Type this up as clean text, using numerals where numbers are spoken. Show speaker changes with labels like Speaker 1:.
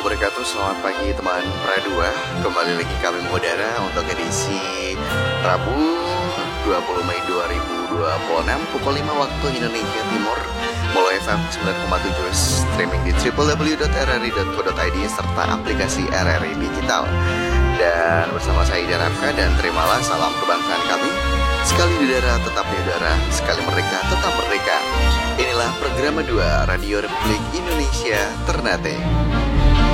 Speaker 1: wabarakatuh. Selamat pagi teman Pradua. Kembali lagi kami mengudara untuk edisi Rabu 20 Mei 2026 pukul 5 waktu Indonesia Timur. Mulai FM 9,7 streaming di www.rri.co.id serta aplikasi RRI Digital. Dan bersama saya Ida Rafka, dan terimalah salam kebangsaan kami. Sekali di udara tetap di udara, sekali merdeka tetap merdeka. Inilah program 2 Radio Republik Indonesia Ternate.